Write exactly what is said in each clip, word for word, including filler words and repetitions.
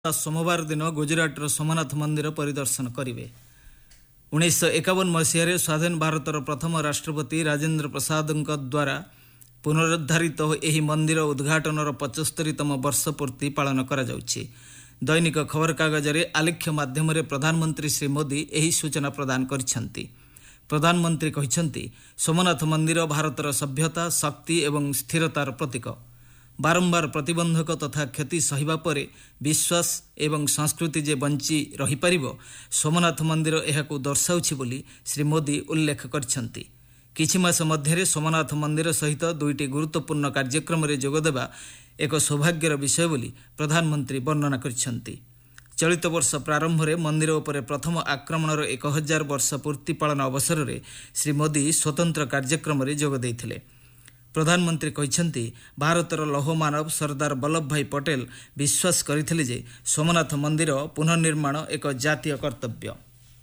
सोमवार दिन गुजराटर सोमनाथ मंदिर परिदर्शन करेंगे। उन्नीस एकावन मसीह स्वाधीन भारतर प्रथम राष्ट्रपति राजेंद्र प्रसाद द्वारा पुनरुद्धारित यह मंदिर उद्घाटन पचस्तरीतम वर्ष पूर्ति पालन करा जाउछि। दैनिक खबर कागज में आलेख्य माध्यम प्रधानमंत्री श्री मोदी यही सूचना प्रदान करिसेंति। प्रधानमंत्री कहिसेंति सोमनाथ मंदिर भारतर सभ्यता शक्ति एवं स्थिरतार प्रतीक। बारंबार प्रतिबंधक तथा क्षति सहिबा परे विश्वास एवं संस्कृति जे बंची रही पारिबो सोमनाथ मंदिर एहाकु दर्शाउछि बोली श्री मोदी उल्लेख करछंती। किछि मास मध्यरे सोमनाथ मंदिर सहित दुईटी गुरुत्वपूर्ण कार्यक्रम रे जोगदेबा एक सौभाग्यर विषय बोली प्रधानमंत्री वर्णना करछंती। चलित वर्ष प्रारंभ में मंदिर उपरे प्रथम आक्रमणर एक हजार वर्ष पूर्ति पालन अवसर में श्री मोदी स्वतंत्र कार्यक्रम रे जोग देइथिले। प्रधानमंत्री कहिसेंति भारतर लौह मानव सरदार वल्लभ भाई पटेल विश्वास करथिले जे सोमनाथ मंदिर पुनर्निर्माण एक जातीय कर्तव्य।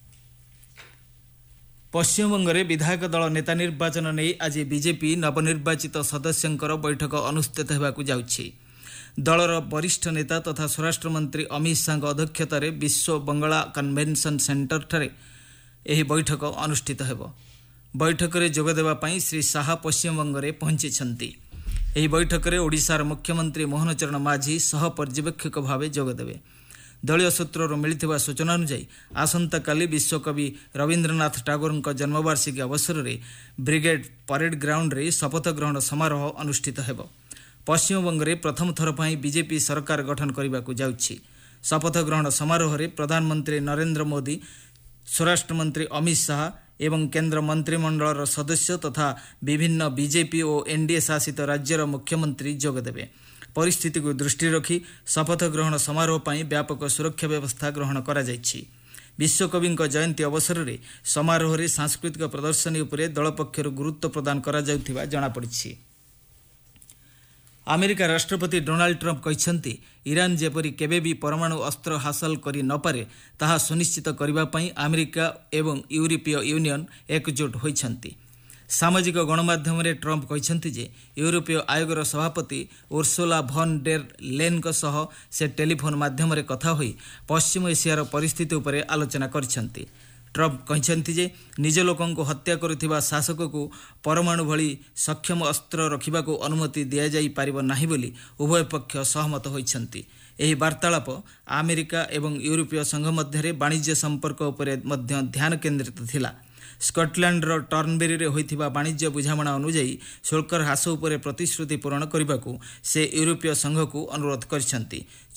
पश्चिमबंग में विधायक दल नेता निर्वाचन नहीं आज बीजेपी नवनिर्वाचित सदस्यंकर बैठक अनुष्ठित होगाकू जाउछि। दलर वरिष्ठ नेता तथा स्वराष्ट्र मंत्री अमित शाह अध्यक्षतार विश्व बंगला कन्वेंशन सेंटर ठारे यह बैठक अनुष्ठित होब। बैठक में जोगदेवा पाई श्री शाह पश्चिमबंग में पहुंची। यह बैठक में ओडिशार मुख्यमंत्री मोहन चरण माझी सह पर्यवेक्षक भाव जोगदेवे। दलीय सूत्रରୁ मिलिଥିବା सूचना अनुसार आसंता काली विश्वकवि रवींद्रनाथ टागोर जन्मवार्षिकी अवसर में ब्रिगेड परेड ग्राउंड रे शपथ ग्रहण समारोह अनुष्ठित होब। पश्चिमबंग में प्रथम थर पर बीजेपी सरकार गठन करने को जाउछि। शपथ ग्रहण समारोह में प्रधानमंत्री नरेंद्र मोदी स्वराष्ट्र मंत्री अमित शाह एवं केंद्र मंत्रिमंडल सदस्य तथा विभिन्न बीजेपी और एनडीए शासित राज्यर मुख्यमंत्री जोगदेवे। परिस्थिति को दृष्टि रखी शपथ ग्रहण समारोह पर व्यापक सुरक्षा व्यवस्था ग्रहण करा जायछि। विश्वकवि जयंती अवसर में समारोह में सांस्कृतिक प्रदर्शनी उपरे दल पक्षर गुरुत्व प्रदान करा जाउथिबा जणा पड़िछि। अमेरिका राष्ट्रपति डोनाल्ड ट्रंप कहिसेंति ईरान जेपरी केबे भी परमाणु अस्त्र हासिल करि न पारे ताहा सुनिश्चित करिबा पई अमेरिका एवं यूरोपीय यूनियन एकजुट होइछंती। सामाजिक गणमाध्यम रे ट्रंप कहिसेंति जे यूरोपीय आयोगर सभापति उर्सुला भन डेर लेन सह से टेलीफोन माध्यम रे कथा होई पश्चिम एशियार परिस्थिति उपरे आलोचना करिसेंति। ट्रंप कहिसेंति जे निज लोकन को हत्या करुथिबा शासक को परमाणु भली सक्षम अस्त्र रखिबा को अनुमति दिया जाई पारिबो नाही बोली उभय पक्ष सहमत होइछंती। एही वार्तालाप अमेरिका एवं यूरोपीय संघ मध्य वाणिज्य संपर्क उपरे मध्य ध्यान केंद्रित थिला। स्कटलैंडर टर्नबेरी रे होइथिबा वाणिज्य बुझामणा अनुसार शुल्क ह्रास उपरे प्रतिश्रुति पूरण करने को से यूरोपीय संघ को अनुरोध करिसेंति।